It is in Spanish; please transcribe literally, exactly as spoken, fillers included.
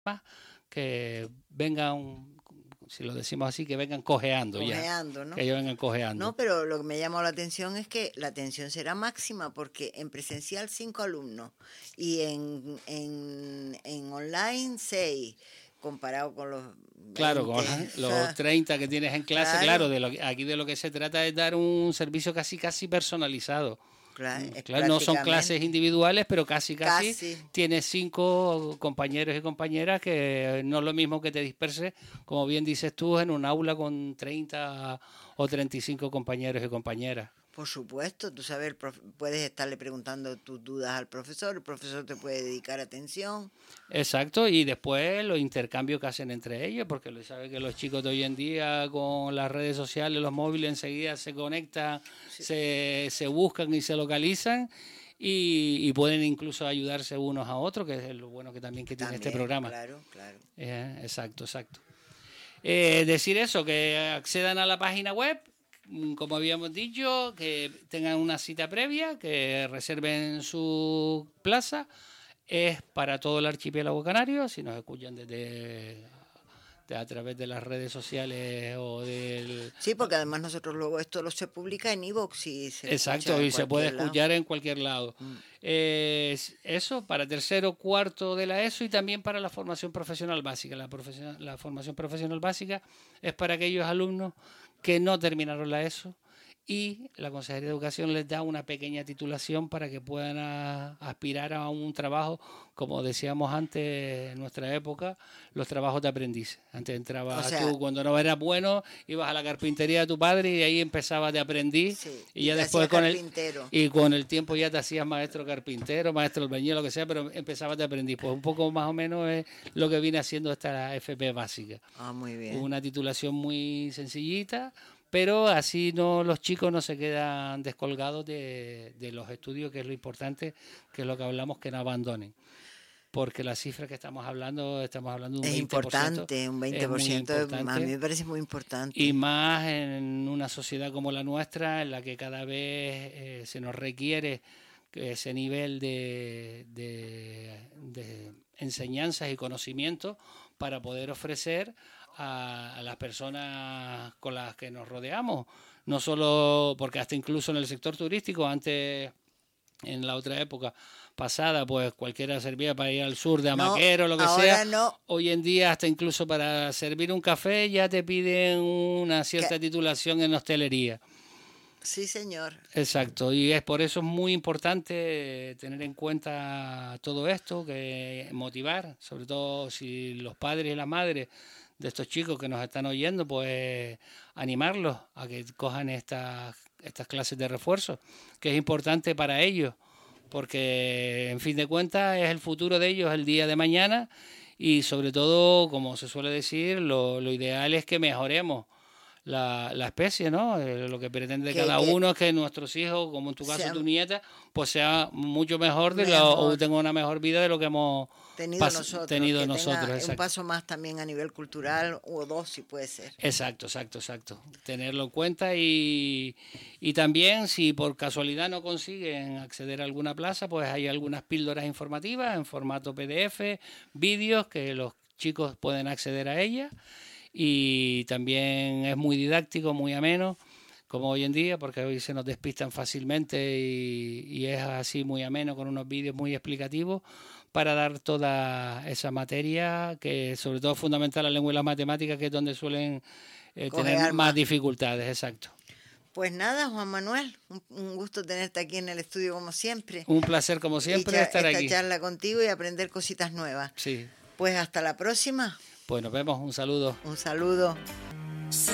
que vengan, si lo decimos así, que vengan cojeando, Cojeando, ya, ¿no? que ellos vengan cojeando. No, pero lo que me llamó la atención es que la atención será máxima porque en presencial cinco alumnos y en, en, en online seis, comparado con los Claro, con veinte. O los sea, treinta que tienes en clase, claro, claro, de lo, aquí de lo que se trata es dar un servicio casi casi personalizado. claro, es Claro, no son clases prácticamente, individuales, pero casi casi casi, tienes cinco compañeros y compañeras, que no es lo mismo que te disperses, como bien dices tú, en un aula con treinta o treinta y cinco compañeros y compañeras. por supuesto, tú sabes, el prof- puedes estarle preguntando tus dudas al profesor, el profesor te puede dedicar atención. Exacto, y después los intercambios que hacen entre ellos, porque lo sabe que los chicos de hoy en día con las redes sociales, los móviles, enseguida se conectan, Sí, se, se buscan y se localizan y, y pueden incluso ayudarse unos a otros, que es lo bueno que también que tiene este también, programa. claro, claro. Eh, exacto, exacto. Eh, decir eso, que accedan a la página web, como habíamos dicho, que tengan una cita previa, que reserven su plaza. Es para todo el archipiélago canario, si nos escuchan desde de, a través de las redes sociales o del... Sí, porque además nosotros luego esto lo se publica en iVoox y se escucha Exacto, en y se puede cualquier lado. escuchar en cualquier lado. Mm. Eh, eso para tercero, cuarto de la ESO y también para la formación profesional básica. La, profesional, la formación profesional básica es para aquellos alumnos que no terminaron la ESO y la Consejería de Educación les da una pequeña titulación para que puedan a, aspirar a un trabajo, como decíamos antes en nuestra época, los trabajos de aprendiz. Antes O entrabas sea, tú, cuando no eras bueno, ibas a la carpintería de tu padre y ahí empezabas de aprendiz sí, y y ya te después hacías con el carpintero. y con el tiempo ya te hacías maestro carpintero, maestro albañil, lo que sea, pero empezabas de aprendiz. Pues un poco más o menos es lo que viene haciendo esta F P básica. Ah, muy bien. Una titulación muy sencillita, pero así no los chicos no se quedan descolgados de, de los estudios, que es lo importante, que es lo que hablamos, que no abandonen. Porque la cifra que estamos hablando, estamos hablando de un Es veinte por ciento, importante, un es veinte por muy ciento, a mí importante. me parece muy importante. Y más en una sociedad como la nuestra, en la que cada vez eh, se nos requiere ese nivel de, de, de enseñanzas y conocimientos para poder ofrecer a, a las personas con las que nos rodeamos. No solo, porque hasta incluso en el sector turístico, antes, en la otra época pasada, pues cualquiera servía para ir al sur de No, Amaquero, lo que ahora sea. no, Hoy en día, hasta incluso para servir un café, ya te piden una cierta que, titulación en hostelería. sí señor. Exacto, y es por eso es muy importante tener en cuenta todo esto, que motivar, sobre todo si los padres y las madres de estos chicos que nos están oyendo, pues animarlos a que cojan estas estas clases de refuerzo, que es importante para ellos, porque en fin de cuentas es el futuro de ellos el día de mañana y sobre todo, como se suele decir, lo, lo ideal es que mejoremos la, la especie, ¿no? Eh, lo que pretende Que, cada que uno es que nuestros hijos, como en tu caso sea tu nieta, pues sea mucho mejor de lo, o mejor tenga una mejor vida de lo que hemos tenido pas, nosotros, tenido que nosotros. tenga un Exacto. paso más también a nivel cultural o dos si puede ser. Exacto, exacto, exacto. Tenerlo en cuenta y, y también si por casualidad no consiguen acceder a alguna plaza, pues hay algunas píldoras informativas en formato P D F, vídeos que los chicos pueden acceder a ellas y también es muy didáctico, muy ameno, como hoy en día, porque hoy se nos despistan fácilmente y, y es así muy ameno con unos vídeos muy explicativos para dar toda esa materia que sobre todo es fundamental la lengua y las matemáticas, que es donde suelen eh, tener Coge más alma. dificultades, exacto. Pues nada, Juan Manuel, un, un gusto tenerte aquí en el estudio como siempre. Un placer como siempre y cha estar esta aquí. charla contigo y aprender cositas nuevas. Sí. Pues hasta la próxima. Pues nos vemos, un saludo. Un saludo.